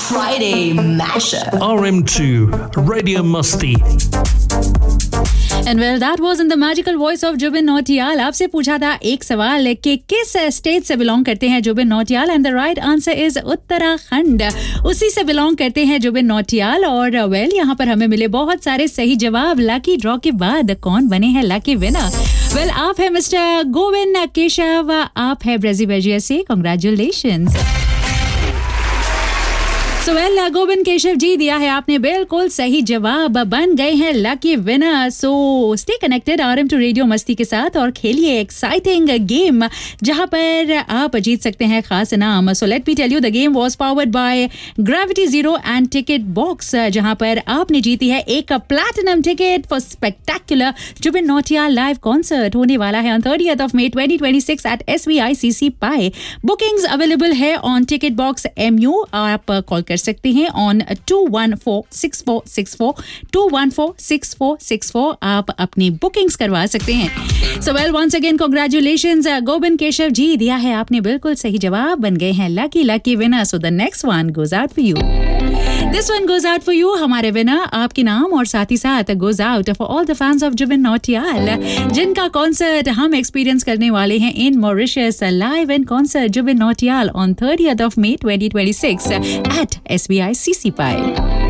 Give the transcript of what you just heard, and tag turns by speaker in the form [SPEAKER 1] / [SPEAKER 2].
[SPEAKER 1] Friday Mashup.
[SPEAKER 2] RM2 Radio Musty.
[SPEAKER 3] And well, that was in the magical voice of Jubin Nautiyal. आपसे पूछा था एक सवाल कि किस स्टेट से बिलोंग करते हैं Zubin Nautiyal, and the right answer is Uttarakhand. उसी से बिलोंग करते हैं जुबिन नौटियाल. और वेल, यहाँ पर हमें मिले बहुत सारे सही जवाब. लकी ड्रॉ के बाद कौन बने हैं लकी विनर? वेल, आप है मिस्टर गोविंद केशव, आप है ब्रेजी बेजिया से. Congratulations. So well, Govind Keshav ji, दिया है आपने बिल्कुल सही जवाब, बन गए हैं lucky winner. So stay connected RM2 radio मस्ती के साथ और खेलिए एक्साइटिंग गेम जहां पर आप जीत सकते हैं खास इनाम. So let me tell you, the game was powered by gravity zero and ticket box, जहां पर आपने जीती है एक platinum ticket for spectacular Zubin Nautiyal live concert. होने वाला है on 30th of May 2026 eight SVICC पाए. बुकिंग्स अवेलेबल है ऑन टिकट बॉक्स MU. आप कॉल कर सकते हैं ऑन 2146464 2146464. आप अपनी बुकिंग्स करवा सकते हैं. So well, once again congratulations Govind Keshav ji, दिया है आपने बिल्कुल सही जवाब, बन गए हैं lucky winner. So the next one goes out for you. This one goes out for you. हमारे विनर आपके नाम और साथ ही साथ goes out for all the fans of Zubin Nautiyal, जिनका कॉन्सर्ट हम एक्सपीरियंस करने वाले हैं इन Mauritius. Live in concert Zubin Nautiyal on 30th of May 2026 at SVICC पाए.